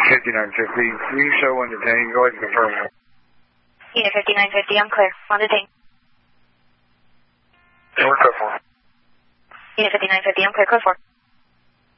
5950. You show one detained. Go ahead and confirm. Unit 5950, I'm clear. One detained. We're code 4. Unit 5950, I'm clear. Code 4.